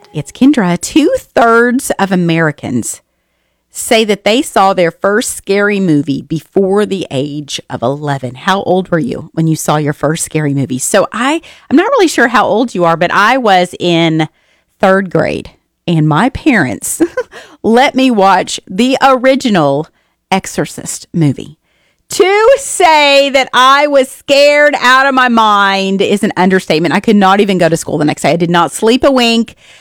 It's Kendra. 2/3 of Americans say that they saw their first scary movie before the age of 11. How old were you when you saw your first scary movie? So I'm not really sure how old you are, but I was in 3rd grade and my parents let me watch the original Exorcist movie. To say that I was scared out of my mind is an understatement. I could not even go to school the next day. I did not sleep a wink.